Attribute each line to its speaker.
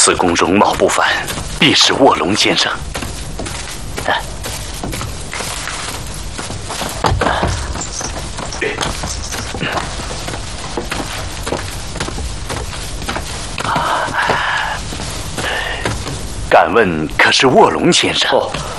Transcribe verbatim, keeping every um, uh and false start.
Speaker 1: 此公容貌不凡，必是卧龙先生。敢问可是卧龙先生？
Speaker 2: 哦，